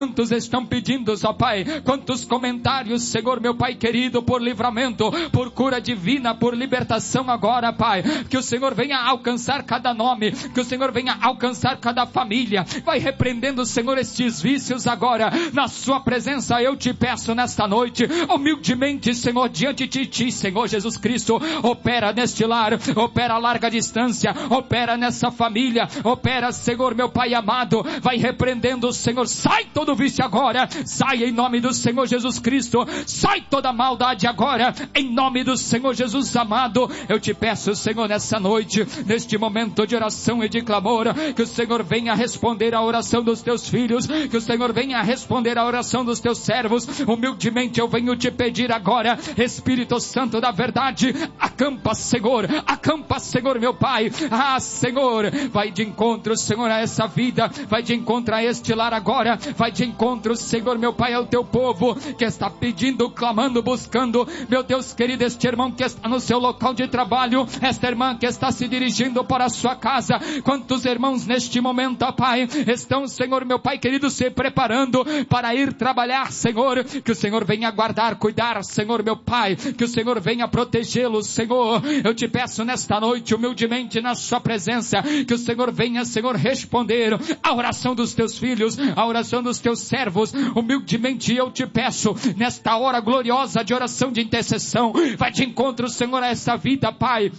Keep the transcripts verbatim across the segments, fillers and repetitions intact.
Quantos estão pedindo, ó Pai, quantos comentários, Senhor, meu Pai querido, por livramento, por cura divina, por libertação agora, Pai, que o Senhor venha alcançar cada nome, que o Senhor venha alcançar cada família, vai repreendendo, Senhor, estes vícios agora, na sua presença eu te peço nesta noite, humildemente, Senhor, diante de ti, Senhor Jesus Cristo, opera neste lar, opera a larga distância, opera nessa família, opera, Senhor, meu Pai amado, vai repreendendo, Senhor, sai todo vício agora, sai em nome do Senhor Jesus Cristo, sai toda maldade agora, em nome do Senhor Jesus amado, eu te peço, Senhor, nessa noite, neste momento de oração e de clamor, que o Senhor venha responder a oração dos teus filhos, que o Senhor venha responder a oração dos teus servos, humildemente eu venho te pedir agora, Espírito Santo da verdade, acampa, Senhor, acampa, Senhor, meu Pai, ah, Senhor, vai de encontro, Senhor, a essa vida, vai de encontro a este lar agora, vai de encontro, Senhor, meu Pai, ao teu povo, que está pedindo, clamando, buscando, meu Deus querido, este irmão que está no seu local de trabalho, esta irmã que está se dirigindo para a sua casa, quantos irmãos neste momento, ó Pai, estão, Senhor, meu Pai querido, se preparando para ir trabalhar, Senhor, que o Senhor venha guardar, cuidar, Senhor, meu Pai, que o Senhor venha protegê-los, Senhor, eu te peço nesta noite, humildemente, na sua presença, que o Senhor venha, Senhor, responder a oração dos teus filhos, a oração dos teus servos, humildemente eu te peço, nesta hora gloriosa de oração de intercessão, vai de encontro, Senhor, a essa vida, Pai,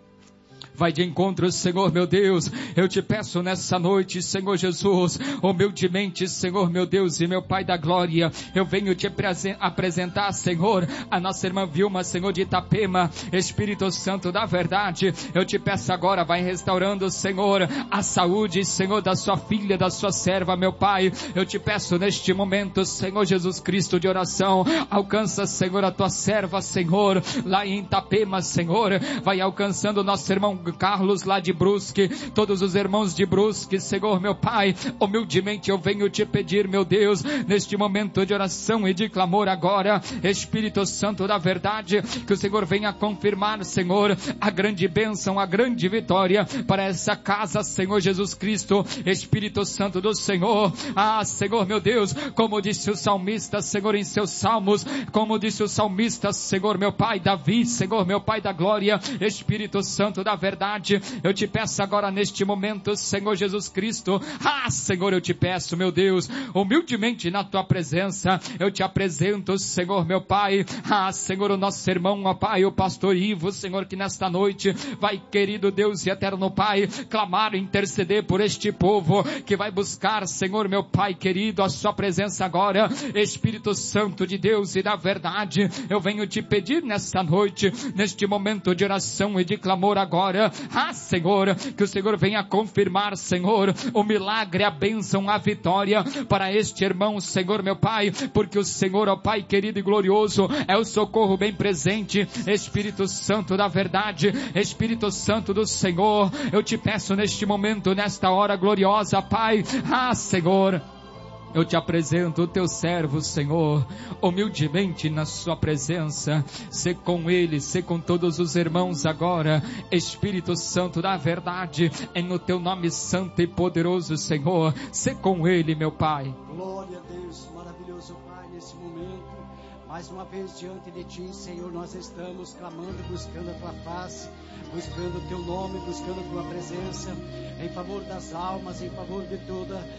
vai de encontro, Senhor, meu Deus, eu te peço nessa noite, Senhor Jesus, humildemente, Senhor, meu Deus e meu Pai da glória, eu venho te apresentar, Senhor, a nossa irmã Vilma, Senhor, de Itapema, Espírito Santo da verdade, eu te peço agora, vai restaurando, Senhor, a saúde, Senhor, da sua filha, da sua serva, meu Pai, eu te peço neste momento, Senhor Jesus Cristo, de oração, alcança, Senhor, a tua serva, Senhor, lá em Itapema, Senhor, vai alcançando o nosso irmão Carlos lá de Brusque, todos os irmãos de Brusque, Senhor, meu Pai, humildemente eu venho te pedir, meu Deus, neste momento de oração e de clamor agora, Espírito Santo da verdade, que o Senhor venha confirmar, Senhor, a grande bênção, a grande vitória para essa casa, Senhor Jesus Cristo, Espírito Santo do Senhor, ah, Senhor, meu Deus, como disse o salmista, Senhor, em seus salmos, como disse o salmista, Senhor, meu Pai, Davi, Senhor, meu Pai da glória, Espírito Santo da verdade, eu te peço agora neste momento, Senhor Jesus Cristo, ah, Senhor, eu te peço, meu Deus, humildemente na tua presença, eu te apresento, Senhor, meu Pai, ah, Senhor, o nosso irmão, ó Pai, o pastor Ivo, Senhor, que nesta noite vai, querido Deus e eterno Pai, clamar e interceder por este povo, que vai buscar, Senhor, meu Pai querido, a sua presença agora, Espírito Santo de Deus e da verdade, eu venho te pedir nesta noite, neste momento de oração e de clamor agora, ah, Senhor, que o Senhor venha confirmar, Senhor, o milagre, a bênção, a vitória para este irmão, Senhor, meu Pai, porque o Senhor, ó Pai querido e glorioso, é o socorro bem presente, Espírito Santo da verdade, Espírito Santo do Senhor, eu te peço neste momento, nesta hora gloriosa, Pai, ah, Senhor, eu te apresento o teu servo, Senhor, humildemente na sua presença, sê com ele, sê com todos os irmãos agora, Espírito Santo da verdade, em o teu nome santo e poderoso, Senhor, sê com ele, meu Pai. Glória a Deus, maravilhoso Pai, nesse momento, mais uma vez diante de ti, Senhor, nós estamos clamando, buscando a tua face, buscando o teu nome, buscando a tua presença, em favor das almas, em favor de toda